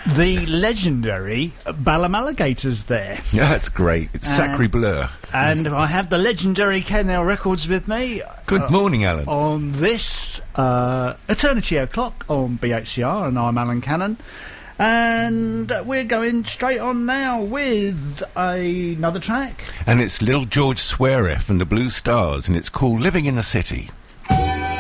the legendary Balham Alligators there. Yeah, that's great. It's Sacre Bleu. And I have the legendary Kennel Records with me. Good morning, Alan. On this Eternity O'Clock on BHCR, and I'm Alan Cannon. And we're going straight on now with another track. And it's Little George Sweareff and the Blue Stars, and it's called Living in the City.